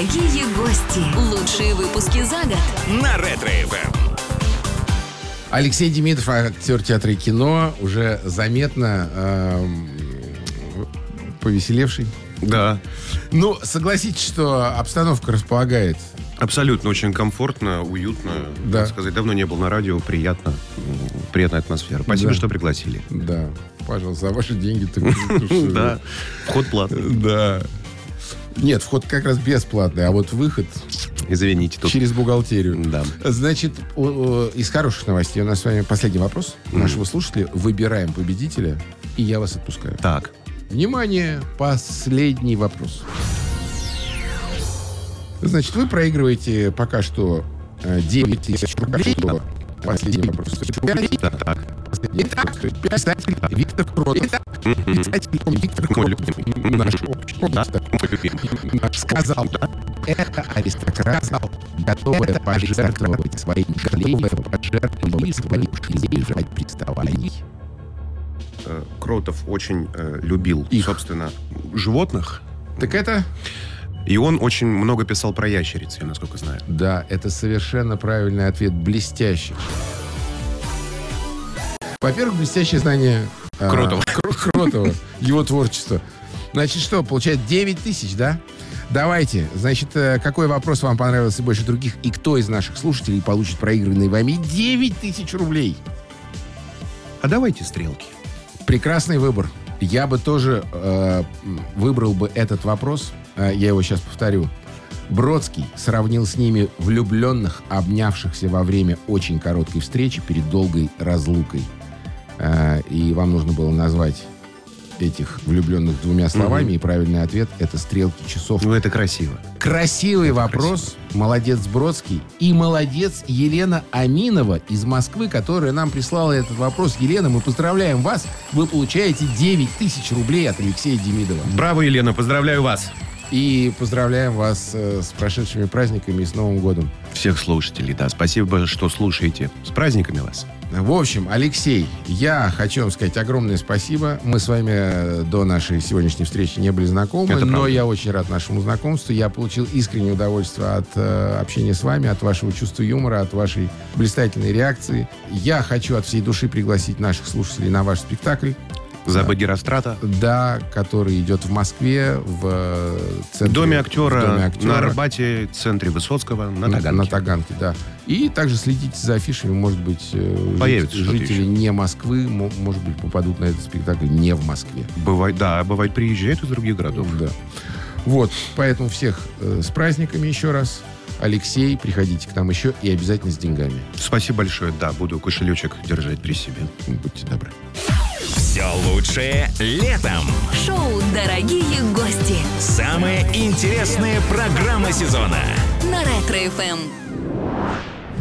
Дорогие гости, лучшие выпуски за год. На Ретро-ФМ. Алексей Демидов, актер театра и кино, уже заметно повеселевший. Да. Ну, согласитесь, что обстановка располагает. Абсолютно очень комфортно, уютно. Да. Так сказать, давно не был на радио, приятно. Приятная атмосфера. Спасибо, Да. что пригласили. Да, пожалуйста, за ваши деньги. Да, вход платный. Да. Нет, вход как раз бесплатный, а вот выход Извините, тут... через бухгалтерию. Да. Значит, из хороших новостей у нас с вами последний вопрос нашего слушателя. Выбираем победителя, и я вас отпускаю. Так. Внимание, последний вопрос. Значит, вы проигрываете пока что 9 тысяч рублей. Последний вопрос. Так. Итак, писатель Виктор Кротов. Писатель Виктор Кротов. Наш общий сказал, это аристократ, готовая пожертвовать своим жалением, пожертвовать своих избежать приставаний. Кротов очень любил, Их. собственно, животных. Так это... И он очень много писал про ящериц, я насколько знаю. Да, это совершенно правильный ответ. Блестящий. Во-первых, блестящее знание Кротова. Кротова, его творчество. Значит, что, получается 9 тысяч, да? Давайте, значит, какой вопрос вам понравился больше других, и кто из наших слушателей получит проигранные вами 9 тысяч рублей? А давайте стрелки. Прекрасный выбор. Я бы тоже выбрал бы этот вопрос. Я его сейчас повторю. Бродский сравнил с ними влюбленных, обнявшихся во время очень короткой встречи перед долгой разлукой. И вам нужно было назвать этих влюбленных двумя словами, и правильный ответ — это стрелки часов. Ну, это красиво. Красивый вопрос. Молодец Бродский. И молодец Елена Аминова из Москвы, которая нам прислала этот вопрос. Елена, мы поздравляем вас. Вы получаете 9 тысяч рублей от Алексея Демидова. Браво, Елена, поздравляю вас. И поздравляем вас с прошедшими праздниками и с Новым годом. Всех слушателей, да. Спасибо, что слушаете. С праздниками вас. В общем, Алексей, я хочу вам сказать огромное спасибо. Мы с вами до нашей сегодняшней встречи не были знакомы, Это но правда. я очень рад нашему знакомству. Я получил искреннее удовольствие от общения с вами, от вашего чувства юмора, от вашей блистательной реакции. Я хочу от всей души пригласить наших слушателей на ваш спектакль. За Герострата. Да, который идет в Москве, в центре, В Доме в актера, на Арбате, центре Высоцкого, на Таганке. На Таганке, да. И также следите за афишами. Может быть, Появится что-то жители еще. не Москвы, может быть, попадут на этот спектакль не в Москве. Бывает, приезжают из других городов. Да. Вот, поэтому всех с праздниками еще раз. Алексей, приходите к нам еще и обязательно с деньгами. Спасибо большое. Да, буду кошелечек держать при себе. Будьте добры. Все лучшее летом. Шоу «Дорогие гости» Самая интересная программа сезона. на Ретро-ФМ.